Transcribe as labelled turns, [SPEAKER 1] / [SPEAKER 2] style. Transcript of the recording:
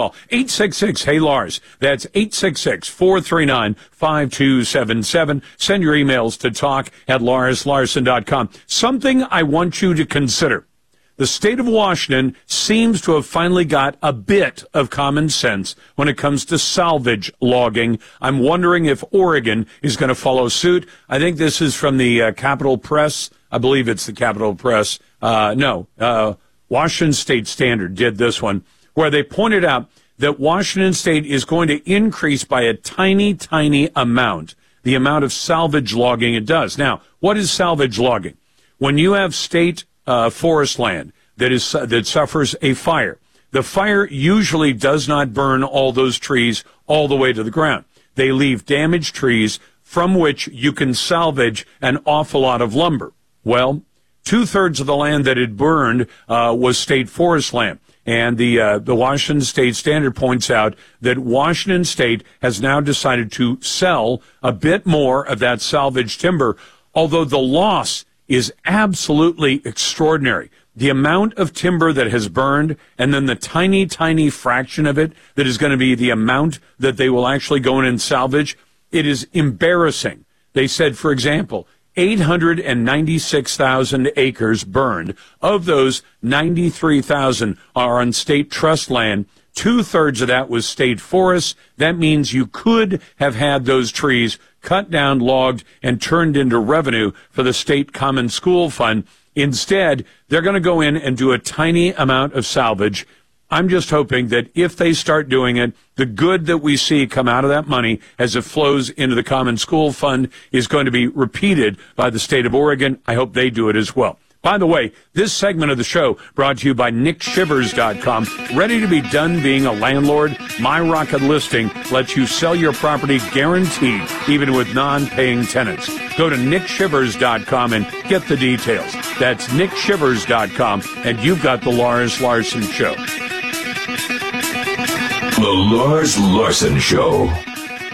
[SPEAKER 1] call. 866-HEY-LARS. That's 866-439-5277. Send your emails to talk@LarsLarson.com. Something I want you to consider. The state of Washington seems to have finally got a bit of common sense when it comes to salvage logging. I'm wondering if Oregon is going to follow suit. I think this is from the Capitol Press. I believe it's the Capitol Press. Washington State Standard did this one, where they pointed out that Washington State is going to increase by a tiny, tiny amount the amount of salvage logging it does. Now, what is salvage logging? When you have state forest land that suffers a fire, the fire usually does not burn all those trees all the way to the ground. They leave damaged trees from which you can salvage an awful lot of lumber. Well, 2/3 of the land that had burned was state forest land. And the Washington State Standard points out that Washington State has now decided to sell a bit more of that salvage timber, although the loss is absolutely extraordinary. The amount of timber that has burned, and then the tiny, tiny fraction of it that is going to be the amount that they will actually go in and salvage, it is embarrassing. They said, for example, 896,000 acres burned. Of those, 93,000 are on state trust land. 2/3 of that was state forests. That means you could have had those trees cut down, logged, and turned into revenue for the state common school fund. Instead, they're going to go in and do a tiny amount of salvage. I'm just hoping that if they start doing it, the good that we see come out of that money as it flows into the common school fund is going to be repeated by the state of Oregon. I hope they do it as well. By the way, this segment of the show brought to you by NickShivers.com. Ready to be done being a landlord? My Rocket Listing lets you sell your property guaranteed, even with non-paying tenants. Go to NickShivers.com and get the details. That's NickShivers.com, and you've got the Lars Larson Show.
[SPEAKER 2] The Lars Larson Show.